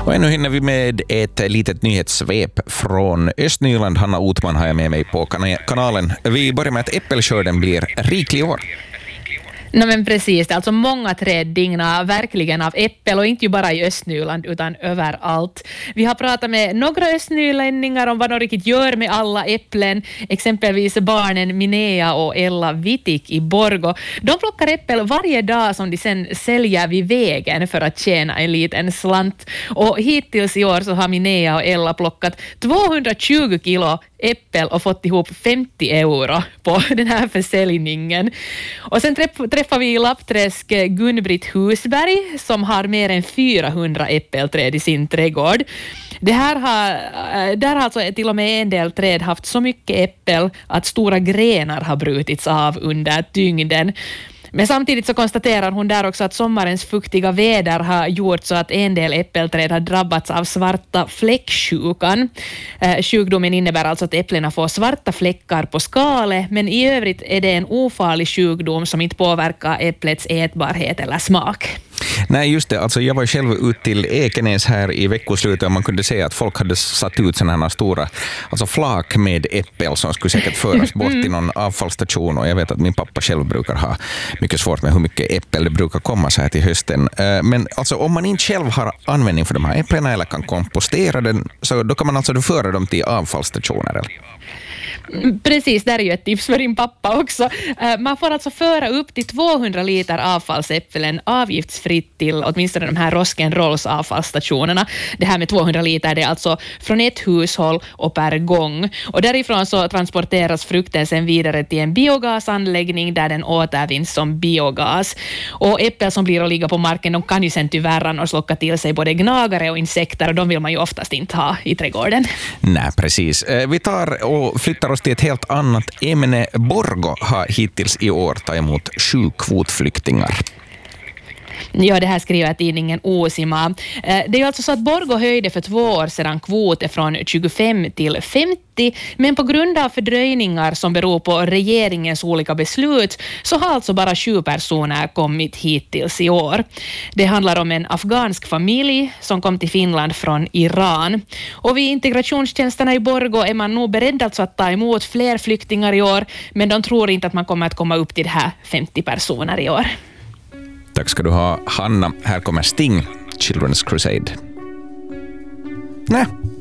Och ännu hinner vi med ett litet nyhetssvep från Östnyland. Hanna Otman har jag med mig på kanalen. Vi börjar med att äppelskörden blir riklig i år. No, men precis, det är alltså många träd dignar verkligen av äppel och inte ju bara i Östnyland utan överallt. Vi har pratat med några östnylänningar om vad de riktigt gör med alla äpplen, exempelvis barnen Minea och Ella Wittik i Borgå. De plockar äppel varje dag som de sen säljer vid vägen för att tjäna en liten slant. Och hittills i år så har Minea och Ella plockat 220 kilo äppel och fått ihop 50 euro på den här försäljningen. Och sen träffar vi i Lappträsk Gun-Britt Husberg som har mer än 400 äppelträd i sin trädgård. Där har alltså till och med en del träd haft så mycket äppel att stora grenar har brutits av under tyngden. Men samtidigt så konstaterar hon där också att sommarens fuktiga väder har gjort så att en del äppelträd har drabbats av svarta fläcksjukan. Sjukdomen innebär alltså att äpplena får svarta fläckar på skalet, men i övrigt är det en ofarlig sjukdom som inte påverkar äpplets ätbarhet eller smak. Nej, just det. Alltså, jag var själv ut till Ekenäs här i veckoslutet och man kunde se att folk hade satt ut sådana här stora flak med äppel som skulle säkert föras bort till någon avfallsstation, och jag vet att min pappa själv brukar ha mycket svårt med hur mycket äppel det brukar komma så här till hösten. Men alltså, om man inte själv har användning för de här äpplena eller kan kompostera den, så då kan man alltså föra dem till avfallsstationer, eller? Precis, där är ju ett tips för din pappa också. Man får alltså föra upp till 200 liter avfallsäpplen avgiftsfritt till åtminstone de här Rosk'n'Rolls avfallsstationerna. Det här med 200 liter, det är alltså från ett hushåll och per gång. Och därifrån så transporteras frukten sen vidare till en biogasanläggning där den återvinns som biogas. Och äppel som blir att ligga på marken, de kan ju sen tyvärr annars locka till sig både gnagare och insekter, och de vill man ju oftast inte ha i trädgården. Nej, precis. Vi tar och flyttar oss till ett helt annat ämne. Borgå har hittills i år tagit emot 7 kvotflyktingar. Ja, det här skriver tidningen Osima. Det är ju alltså så att Borgå höjde för 2 år sedan kvoter från 25 till 50, men på grund av fördröjningar som beror på regeringens olika beslut så har alltså bara 7 personer kommit hittills i år. Det handlar om en afghansk familj som kom till Finland från Iran. Och vid integrationstjänsterna i Borgå är man nog beredd alltså att ta emot fler flyktingar i år, men de tror inte att man kommer att komma upp till det här 50 personer i år. Tack ska du ha, Hanna. Här kommer Sting, Children's Crusade. Nej.